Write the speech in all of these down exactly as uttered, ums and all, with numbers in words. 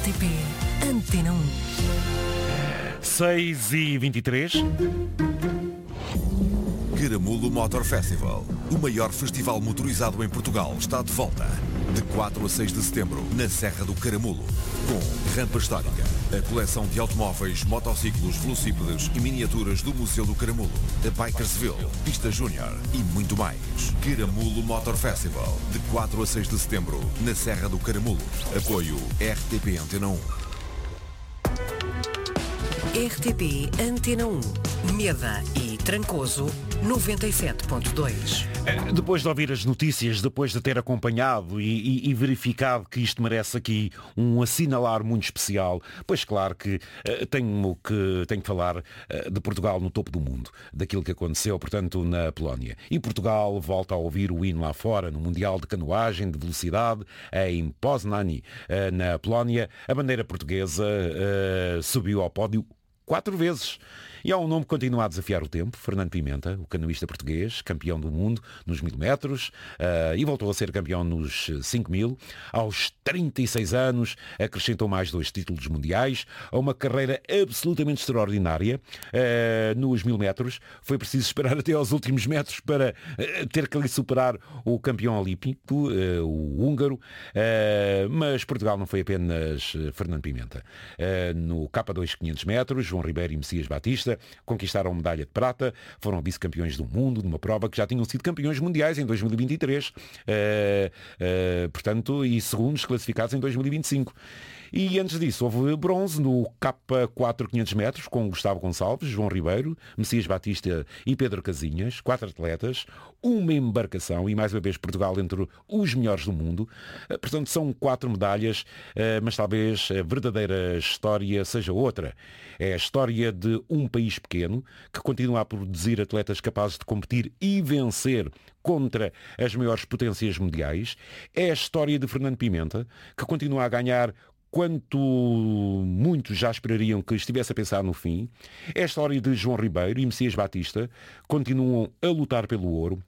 R T P Antena um. seis e vinte e três. Caramulo Motor Festival, o maior festival motorizado em Portugal, está de volta. De quatro a seis de setembro, na Serra do Caramulo. Com rampa histórica, a coleção de automóveis, motociclos, velocípedes e miniaturas do Museu do Caramulo, a Bikersville, Pista Júnior e muito mais. Caramulo Motor Festival, de quatro a seis de setembro, na Serra do Caramulo. Apoio R T P Antena um. R T P Antena um. Meda e Trancoso noventa e sete ponto dois. Depois de ouvir as notícias, depois de ter acompanhado e, e, e verificado que isto merece aqui um assinalar muito especial, pois claro que uh, tenho, que tenho que falar uh, de Portugal no topo do mundo, daquilo que aconteceu, portanto, na Polónia. E Portugal volta a ouvir o hino lá fora, no Mundial de Canoagem de Velocidade, em Poznań, uh, na Polónia. A bandeira portuguesa uh, subiu ao pódio quatro vezes. E há um nome que continua a desafiar o tempo, Fernando Pimenta, o canoísta português, campeão do mundo nos mil metros, uh, e voltou a ser campeão nos cinco mil. Aos trinta e seis anos, acrescentou mais dois títulos mundiais, a uma carreira absolutamente extraordinária uh, nos mil metros. Foi preciso esperar até aos últimos metros para uh, ter que ali superar o campeão olímpico, uh, o húngaro, uh, mas Portugal não foi apenas Fernando Pimenta. Uh, no K dois quinhentos metros, João Ribeiro e Messias Batista conquistaram medalha de prata, foram vice-campeões do mundo numa prova que já tinham sido campeões mundiais em dois mil e vinte e três, uh, uh, portanto, e segundos classificados em dois mil e vinte e cinco. E antes disso houve bronze no K quatro quinhentos metros com Gustavo Gonçalves, João Ribeiro, Messias Batista e Pedro Casinhas, quatro atletas, uma embarcação e mais uma vez Portugal entre os melhores do mundo. Portanto, são quatro medalhas, mas talvez a verdadeira história seja outra. É a história de um país pequeno que continua a produzir atletas capazes de competir e vencer contra as maiores potências mundiais. É a história de Fernando Pimenta, que continua a ganhar quanto muitos já esperariam que estivesse a pensar no fim. É a história de João Ribeiro e Messias Batista, continuam a lutar pelo ouro.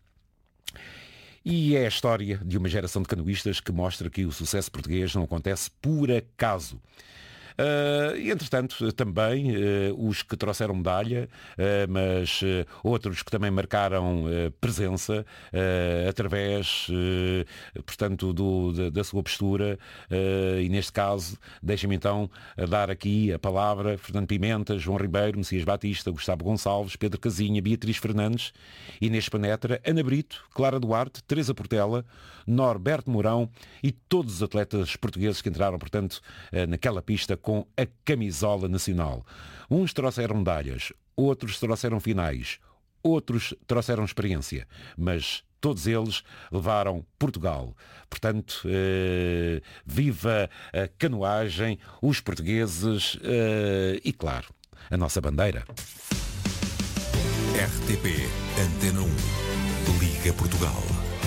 E é a história de uma geração de canoístas que mostra que o sucesso português não acontece por acaso. Uh, e, entretanto, também uh, os que trouxeram medalha, uh, mas uh, outros que também marcaram uh, presença uh, através, uh, portanto, do, da, da sua postura. Uh, e, neste caso, deixem-me então dar aqui a palavra Fernando Pimenta, João Ribeiro, Messias Batista, Gustavo Gonçalves, Pedro Casinha, Beatriz Fernandes, Inês Penetra, Ana Brito, Clara Duarte, Teresa Portela, Norberto Mourão e todos os atletas portugueses que entraram, portanto, uh, naquela pista com a camisola nacional. Uns trouxeram medalhas, outros trouxeram finais, outros trouxeram experiência, mas todos eles levaram Portugal. Portanto, eh, viva a canoagem, os portugueses eh, e, claro, a nossa bandeira. R T P Antena um. Liga Portugal.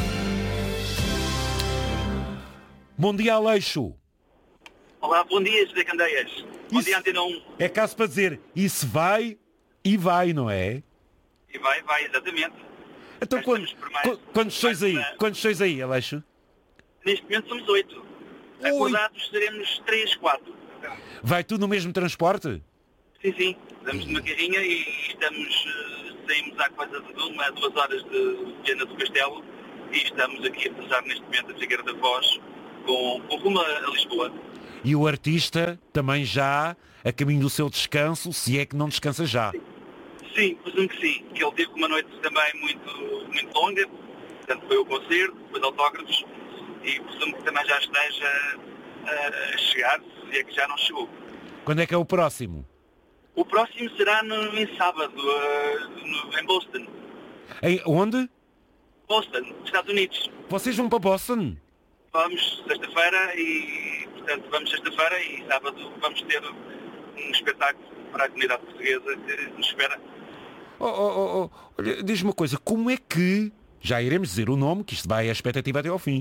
Bom dia, Aleixo. Olá, bom dia, José Candeias. Bom dia, Antena um. É caso para dizer, isso vai e vai, não é? E vai, vai, exatamente. Então, quando, mais, quantos sois aí? Uma... Quantos sois aí, Aleixo? Neste momento somos oito. Acordados seremos três, quatro. Vai tudo no mesmo transporte? Sim, sim. Estamos numa carrinha e estamos, saímos há coisa de uma, duas horas de Viana do Castelo e estamos aqui a passar neste momento a Figueira da Foz com, com rumo a Lisboa. E o artista também já a caminho do seu descanso, se é que não descansa já. Sim, presumo que sim. Que ele teve uma noite também muito, muito longa, portanto foi o concerto, depois autógrafos, e presumo que também já esteja a chegar, se é que já não chegou. Quando é que é o próximo? O próximo será no, em sábado, uh, no, em Boston. Em onde? Boston, Estados Unidos. Vocês vão para Boston? Vamos sexta-feira e, portanto, vamos sexta-feira e sábado vamos ter um espetáculo para a comunidade portuguesa que nos espera. Oh, oh, oh, oh. Olha, diz-me uma coisa, como é que, já iremos dizer o nome, que isto vai à expectativa até ao fim,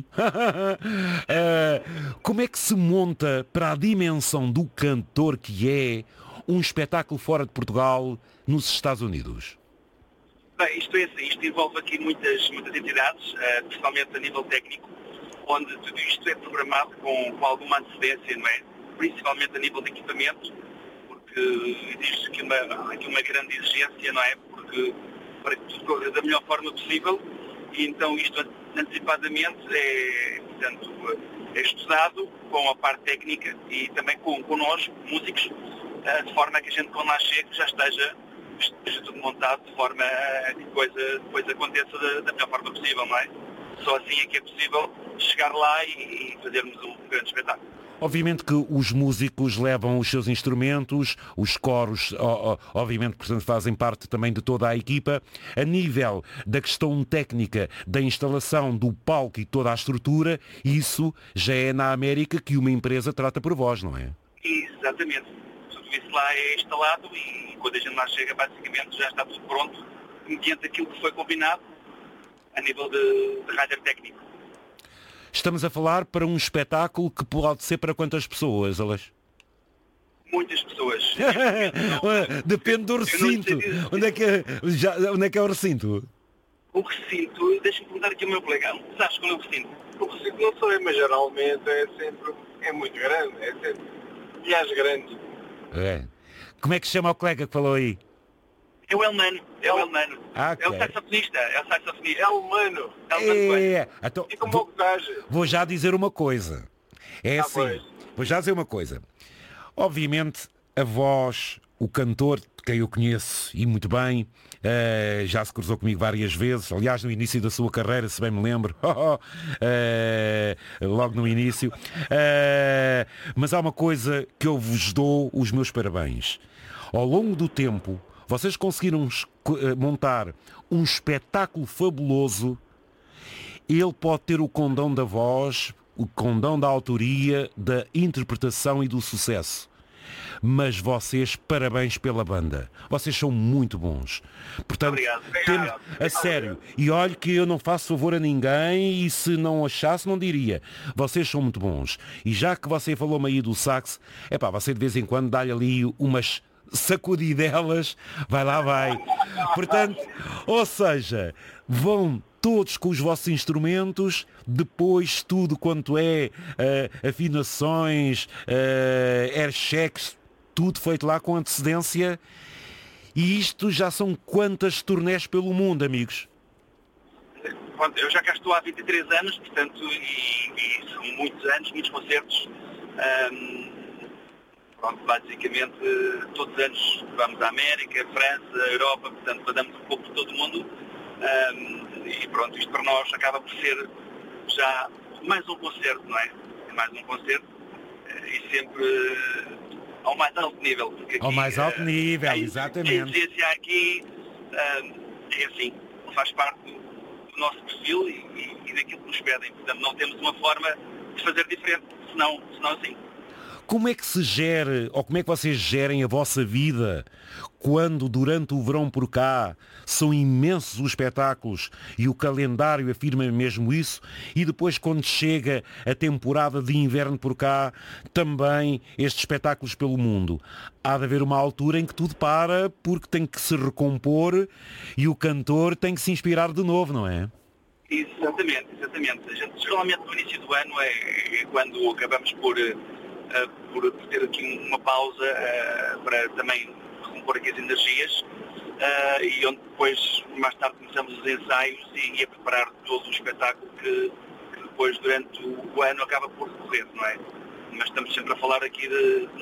uh, como é que se monta para a dimensão do cantor que é um espetáculo fora de Portugal nos Estados Unidos? Bem, isto, é, isto envolve aqui muitas, muitas entidades, uh, principalmente a nível técnico, onde tudo isto é programado com, com alguma antecedência, não é? principalmente a nível de equipamento, porque existe aqui uma, aqui uma grande exigência, não é? Porque para que tudo corra da melhor forma possível, e então isto antecipadamente é, portanto, é estudado com a parte técnica e também com, com nós, músicos, de forma que a gente, quando lá chegue, já esteja, esteja tudo montado de forma a que a coisa depois aconteça da, da melhor forma possível, não é? Só assim é que é possível chegar lá e, e fazermos um grande espetáculo. Obviamente que os músicos levam os seus instrumentos, os coros, obviamente, portanto, fazem parte também de toda a equipa. A nível da questão técnica, da instalação do palco e toda a estrutura, isso já é na América que uma empresa trata por vós, não é? Exatamente. Tudo isso lá é instalado e quando a gente lá chega, basicamente, já está tudo pronto, mediante aquilo que foi combinado a nível de, de rádio técnico. Estamos a falar para um espetáculo que pode ser para quantas pessoas, Alex? Muitas pessoas. Depende do recinto. Onde é, que, já, onde é que é o recinto? O recinto, deixa-me perguntar aqui ao meu colega, sabes qual é o recinto? O recinto não sei, mas geralmente é sempre, é muito grande, é sempre milhares grandes. É. Como é que se chama o colega que falou aí? É o Elmano, é o Elmano. Ah, okay. É o saxofonista, é o saxofonista. É o Mano. É, então, e como vou, gajo. vou já dizer uma coisa. É ah, assim, pois. vou já dizer uma coisa. Obviamente, a voz, o cantor, quem eu conheço e muito bem, uh, já se cruzou comigo várias vezes, aliás, no início da sua carreira, se bem me lembro, uh, logo no início. Uh, mas há uma coisa que eu vos dou os meus parabéns. Ao longo do tempo, vocês conseguiram montar um espetáculo fabuloso. Ele pode ter o condão da voz, o condão da autoria, da interpretação e do sucesso. Mas vocês, parabéns pela banda. Vocês são muito bons. Portanto, obrigado. Temos, a sério. E olhe que eu não faço favor a ninguém e se não achasse, não diria. Vocês são muito bons. E já que você falou-me aí do sax, é pá, você de vez em quando dá-lhe ali umas sacudidelas, vai lá, vai. Portanto, ou seja, vão todos com os vossos instrumentos, depois tudo quanto é uh, afinações, uh, air checks, tudo feito lá com antecedência. E isto já são quantas turnés pelo mundo, amigos? Pronto, eu já cá estou há vinte e três anos, portanto, e, e são muitos anos, muitos concertos. Um, Pronto, basicamente, todos os anos vamos à América, França, Europa, portanto, andamos um pouco por todo o mundo. Um, e pronto, isto para nós acaba por ser já mais um concerto, não é? É mais um concerto e sempre ao mais alto nível. Porque aqui, ao mais alto nível, a, exatamente. A exigência aqui um, é assim, faz parte do nosso perfil e, e, e daquilo que nos pedem. Portanto, não temos uma forma de fazer diferente, senão, senão assim. Como é que se gere, ou como é que vocês gerem a vossa vida quando durante o verão por cá são imensos os espetáculos e o calendário afirma mesmo isso, e depois quando chega a temporada de inverno por cá, também estes espetáculos pelo mundo? Há de haver uma altura em que tudo para porque tem que se recompor e o cantor tem que se inspirar de novo, não é? Exatamente, exatamente. A gente, geralmente no início do ano é, é quando acabamos por... Uh, por, por ter aqui uma pausa uh, para também recompor aqui as energias uh, e onde depois mais tarde começamos os ensaios e, e a preparar todo o espetáculo que, que depois durante o, o ano acaba por decorrer, não é? Mas estamos sempre a falar aqui de